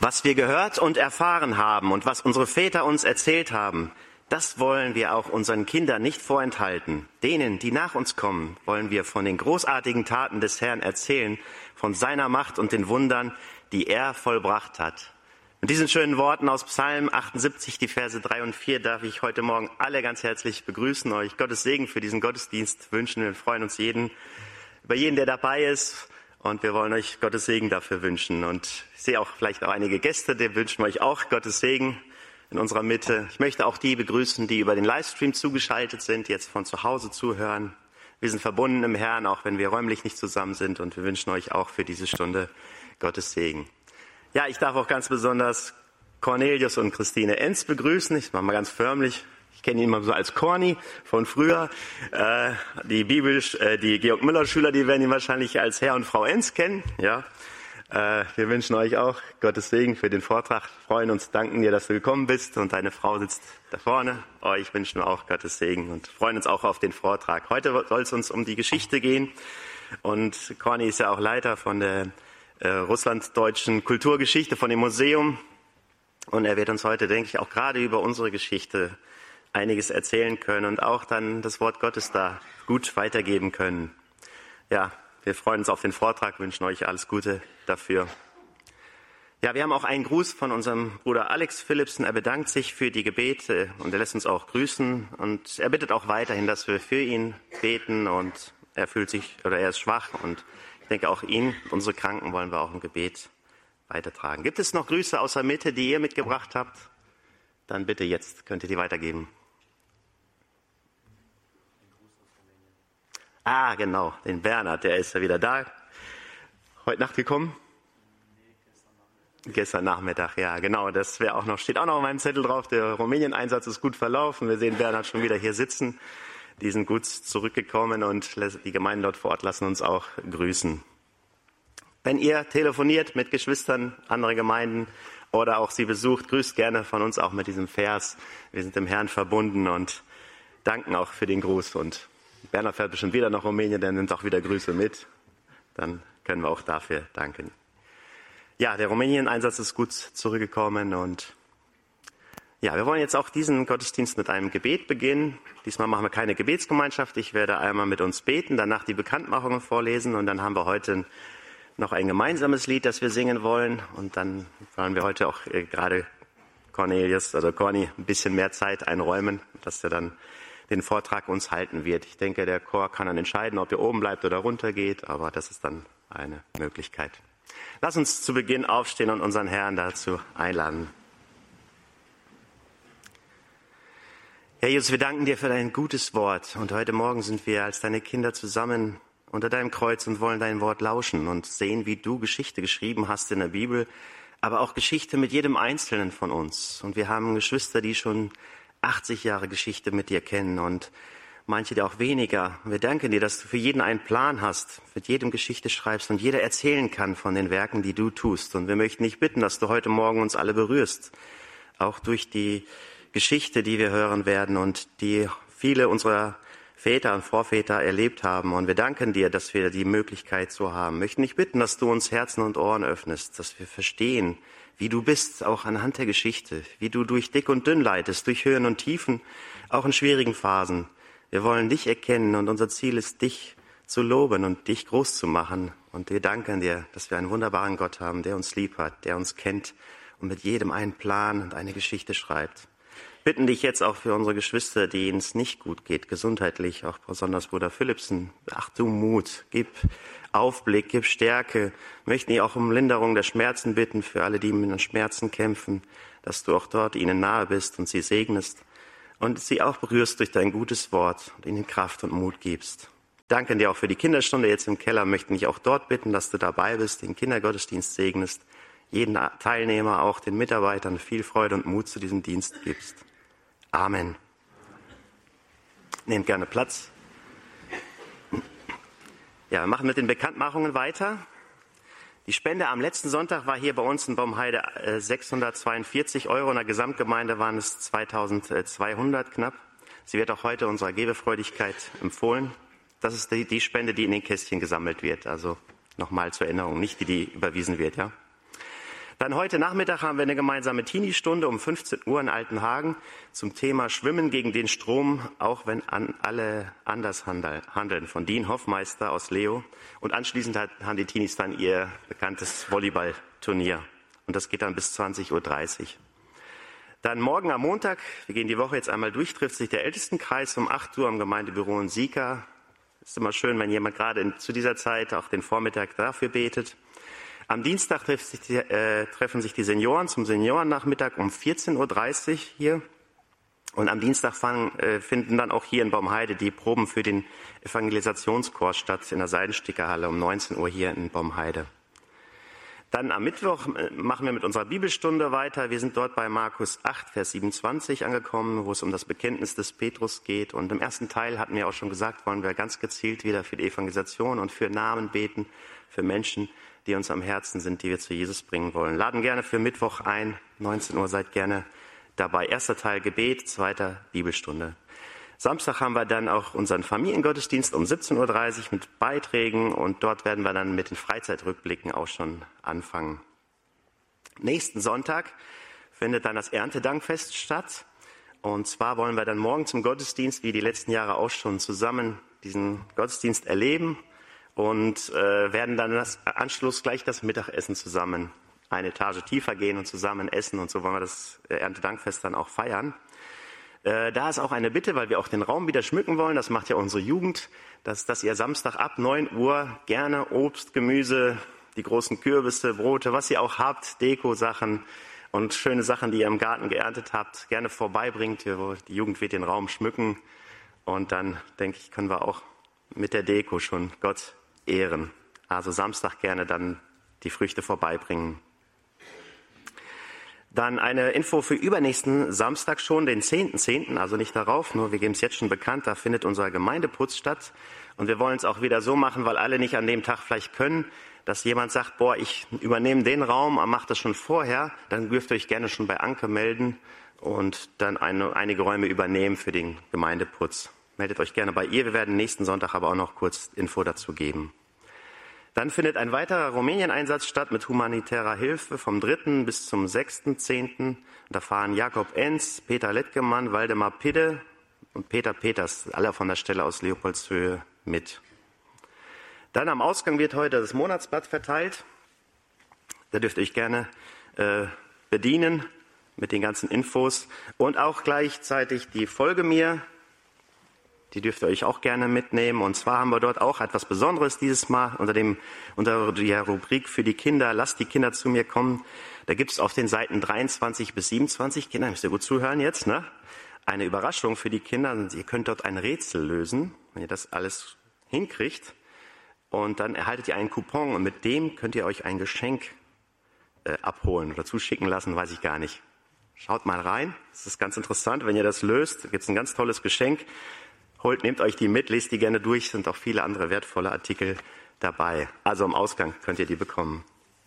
Was wir gehört und erfahren haben und was unsere Väter uns erzählt haben, das wollen wir auch unseren Kindern nicht vorenthalten. Denen, die nach uns kommen, wollen wir von den großartigen Taten des Herrn erzählen, von seiner Macht und den Wundern, die er vollbracht hat. Mit diesen schönen Worten aus Psalm 78, die Verse 3 und 4, darf ich heute Morgen alle ganz herzlich begrüßen, euch Gottes Segen für diesen Gottesdienst wünschen. Wir freuen uns über jeden, der dabei ist. Und wir wollen euch Gottes Segen dafür wünschen. Und ich sehe auch vielleicht auch einige Gäste, die wünschen euch auch Gottes Segen in unserer Mitte. Ich möchte auch die begrüßen, die über den Livestream zugeschaltet sind, jetzt von zu Hause zuhören. Wir sind verbunden im Herrn, auch wenn wir räumlich nicht zusammen sind. Und wir wünschen euch auch für diese Stunde Gottes Segen. Ja, ich darf auch ganz besonders Cornelius und Christine Enz begrüßen. Ich mache mal ganz förmlich. Ich kenne ihn immer so als Corny von früher. Die Georg-Müller-Schüler, die werden ihn wahrscheinlich als Herr und Frau Enz kennen. Ja. Wir wünschen euch auch Gottes Segen für den Vortrag. Freuen uns, danken dir, dass du gekommen bist. Und deine Frau sitzt da vorne. Euch wünschen wir auch Gottes Segen und freuen uns auch auf den Vortrag. Heute soll es uns um die Geschichte gehen. Und Corny ist ja auch Leiter von der russlanddeutschen Kulturgeschichte, von dem Museum. Und er wird uns heute, denke ich, auch gerade über unsere Geschichte einiges erzählen können und auch dann das Wort Gottes da gut weitergeben können. Ja, wir freuen uns auf den Vortrag, wünschen euch alles Gute dafür. Ja, wir haben auch einen Gruß von unserem Bruder Alex Philipsen. Er bedankt sich für die Gebete und er lässt uns auch grüßen. Und er bittet auch weiterhin, dass wir für ihn beten und er ist schwach und ich denke auch ihn, unsere Kranken wollen wir auch im Gebet weitertragen. Gibt es noch Grüße aus der Mitte, die ihr mitgebracht habt? Dann bitte jetzt, könnt ihr die weitergeben. Ah, genau, den Bernhard, der ist ja wieder da. Heute Nacht gekommen? Gestern Nachmittag, ja, genau. Das steht auch noch auf meinem Zettel drauf. Der Rumänien-Einsatz ist gut verlaufen. Wir sehen Bernhard schon wieder hier sitzen. Die sind gut zurückgekommen und die Gemeinden dort vor Ort lassen uns auch grüßen. Wenn ihr telefoniert mit Geschwistern anderer Gemeinden oder auch sie besucht, grüßt gerne von uns auch mit diesem Vers. Wir sind dem Herrn verbunden und danken auch für den Gruß. Und Bernhard fährt bestimmt wieder nach Rumänien, dann nimmt auch wieder Grüße mit. Dann können wir auch dafür danken. Ja, der Rumänien-Einsatz ist gut zurückgekommen und ja, wir wollen jetzt auch diesen Gottesdienst mit einem Gebet beginnen. Diesmal machen wir keine Gebetsgemeinschaft. Ich werde einmal mit uns beten, danach die Bekanntmachungen vorlesen und dann haben wir heute noch ein gemeinsames Lied, das wir singen wollen. Und dann wollen wir heute auch gerade Corny ein bisschen mehr Zeit einräumen, dass er dann den Vortrag uns halten wird. Ich denke, der Chor kann dann entscheiden, ob er oben bleibt oder runter geht, aber das ist dann eine Möglichkeit. Lass uns zu Beginn aufstehen und unseren Herrn dazu einladen. Herr Jesus, wir danken dir für dein gutes Wort. Und heute Morgen sind wir als deine Kinder zusammen unter deinem Kreuz und wollen dein Wort lauschen und sehen, wie du Geschichte geschrieben hast in der Bibel, aber auch Geschichte mit jedem Einzelnen von uns. Und wir haben Geschwister, die schon 80 Jahre Geschichte mit dir kennen und manche, die auch weniger. Wir danken dir, dass du für jeden einen Plan hast, mit jedem Geschichte schreibst und jeder erzählen kann von den Werken, die du tust. Und wir möchten dich bitten, dass du heute Morgen uns alle berührst, auch durch die Geschichte, die wir hören werden und die viele unserer Väter und Vorväter erlebt haben. Und wir danken dir, dass wir die Möglichkeit so haben. Wir möchten dich bitten, dass du uns Herzen und Ohren öffnest, dass wir verstehen, wie du bist, auch anhand der Geschichte, wie du durch dick und dünn leitest, durch Höhen und Tiefen, auch in schwierigen Phasen. Wir wollen dich erkennen und unser Ziel ist, dich zu loben und dich groß zu machen. Und wir danken dir, dass wir einen wunderbaren Gott haben, der uns lieb hat, der uns kennt und mit jedem einen Plan und eine Geschichte schreibt. Bitten dich jetzt auch für unsere Geschwister, denen es nicht gut geht, gesundheitlich, auch besonders Bruder Philipsen. Ach du Mut, gib Aufblick, gib Stärke. Möchten dich auch um Linderung der Schmerzen bitten für alle, die mit den Schmerzen kämpfen, dass du auch dort ihnen nahe bist und sie segnest und sie auch berührst durch dein gutes Wort und ihnen Kraft und Mut gibst. Danke dir auch für die Kinderstunde jetzt im Keller. Möchten dich auch dort bitten, dass du dabei bist, den Kindergottesdienst segnest, jeden Teilnehmer, auch den Mitarbeitern viel Freude und Mut zu diesem Dienst gibst. Amen. Nehmt gerne Platz. Ja, wir machen mit den Bekanntmachungen weiter. Die Spende am letzten Sonntag war hier bei uns in Baumheide 642 €. In der Gesamtgemeinde waren es 2200 knapp. Sie wird auch heute unserer Gebefreudigkeit empfohlen. Das ist die Spende, die in den Kästchen gesammelt wird. Also nochmal zur Erinnerung, nicht die überwiesen wird, ja. Dann heute Nachmittag haben wir eine gemeinsame Teenie-Stunde um 15 Uhr in Altenhagen zum Thema Schwimmen gegen den Strom, auch wenn alle anders handeln, von Dean Hoffmeister aus Leo. Und anschließend haben die Teenies dann ihr bekanntes Volleyballturnier. Und das geht dann bis 20.30 Uhr. Dann morgen am Montag, wir gehen die Woche jetzt einmal durch, trifft sich der Ältestenkreis um 8 Uhr am Gemeindebüro in Sieker. Ist immer schön, wenn jemand gerade zu dieser Zeit auch den Vormittag dafür betet. Am Dienstag treffen sich die Senioren zum Seniorennachmittag um 14.30 Uhr hier. Und am Dienstag finden dann auch hier in Baumheide die Proben für den Evangelisationskurs statt in der Seidenstickerhalle um 19 Uhr hier in Baumheide. Dann am Mittwoch machen wir mit unserer Bibelstunde weiter. Wir sind dort bei Markus 8, Vers 27 angekommen, wo es um das Bekenntnis des Petrus geht. Und im ersten Teil hatten wir auch schon gesagt, wollen wir ganz gezielt wieder für die Evangelisation und für Namen beten, für Menschen, die uns am Herzen sind, die wir zu Jesus bringen wollen. Laden gerne für Mittwoch ein, 19 Uhr seid gerne dabei. Erster Teil Gebet, zweiter Bibelstunde. Samstag haben wir dann auch unseren Familiengottesdienst um 17.30 Uhr mit Beiträgen und dort werden wir dann mit den Freizeitrückblicken auch schon anfangen. Nächsten Sonntag findet dann das Erntedankfest statt und zwar wollen wir dann morgen zum Gottesdienst, wie die letzten Jahre auch schon, zusammen diesen Gottesdienst erleben und werden dann im Anschluss gleich das Mittagessen zusammen eine Etage tiefer gehen und zusammen essen und so wollen wir das Erntedankfest dann auch feiern. Da ist auch eine Bitte, weil wir auch den Raum wieder schmücken wollen, das macht ja unsere Jugend, dass ihr Samstag ab 9 Uhr gerne Obst, Gemüse, die großen Kürbisse, Brote, was ihr auch habt, Deko-Sachen und schöne Sachen, die ihr im Garten geerntet habt, gerne vorbeibringt. Die Jugend wird den Raum schmücken und dann, denke ich, können wir auch mit der Deko schon Gott ehren. Also Samstag gerne dann die Früchte vorbeibringen. Dann eine Info für übernächsten Samstag schon, den 10.10., also nicht darauf, nur wir geben es jetzt schon bekannt, da findet unser Gemeindeputz statt. Und wir wollen es auch wieder so machen, weil alle nicht an dem Tag vielleicht können, dass jemand sagt, ich übernehme den Raum, mache das schon vorher, dann dürft ihr euch gerne schon bei Anke melden und dann einige Räume übernehmen für den Gemeindeputz. Meldet euch gerne bei ihr, wir werden nächsten Sonntag aber auch noch kurz Info dazu geben. Dann findet ein weiterer Rumänien-Einsatz statt mit humanitärer Hilfe vom 3. bis zum 6.10. Da fahren Jakob Enz, Peter Lettgemann, Waldemar Pidde und Peter Peters, alle von der Stelle aus Leopoldshöhe mit. Dann am Ausgang wird heute das Monatsblatt verteilt. Da dürft ihr euch gerne bedienen mit den ganzen Infos und auch gleichzeitig die Folge mir. Die dürft ihr euch auch gerne mitnehmen. Und zwar haben wir dort auch etwas Besonderes dieses Mal unter der Rubrik für die Kinder. Lasst die Kinder zu mir kommen. Da gibt es auf den Seiten 23 bis 27, Kinder, müsst ihr gut zuhören jetzt, ne? Eine Überraschung für die Kinder. Ihr könnt dort ein Rätsel lösen, wenn ihr das alles hinkriegt. Und dann erhaltet ihr einen Coupon und mit dem könnt ihr euch ein Geschenk abholen oder zuschicken lassen, weiß ich gar nicht. Schaut mal rein. Das ist ganz interessant. Wenn ihr das löst, gibt es ein ganz tolles Geschenk. Nehmt euch die mit, lest die gerne durch, sind auch viele andere wertvolle Artikel dabei. Also am Ausgang könnt ihr die bekommen.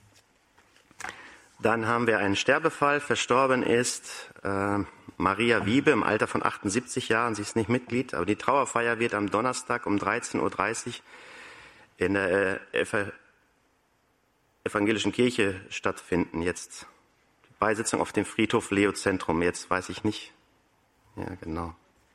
Dann haben wir einen Sterbefall. Verstorben ist Maria Wiebe im Alter von 78 Jahren. Sie ist nicht Mitglied, aber die Trauerfeier wird am Donnerstag um 13.30 Uhr in der Evangelischen Kirche stattfinden. Jetzt die Beisitzung auf dem Friedhof Leo Zentrum. Jetzt weiß ich nicht. Ja, genau.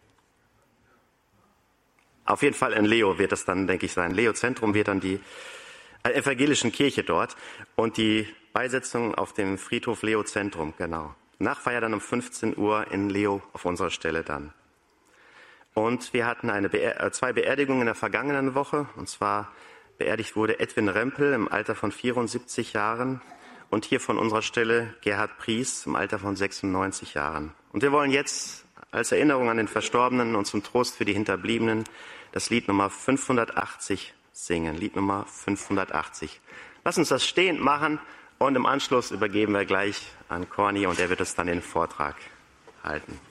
Auf jeden Fall in Leo wird das dann, denke ich, sein. Leo Zentrum wird dann die evangelischen Kirche dort und die Beisetzung auf dem Friedhof Leo Zentrum, genau. Nachfeier dann um 15 Uhr in Leo auf unserer Stelle dann. Und wir hatten zwei Beerdigungen in der vergangenen Woche. Und zwar beerdigt wurde Edwin Rempel im Alter von 74 Jahren und hier von unserer Stelle Gerhard Pries im Alter von 96 Jahren. Und wir wollen jetzt als Erinnerung an den Verstorbenen und zum Trost für die Hinterbliebenen das Lied Nummer 580 singen. Lied Nummer 580. Lass uns das stehend machen und im Anschluss übergeben wir gleich an Corny und er wird uns dann den Vortrag halten.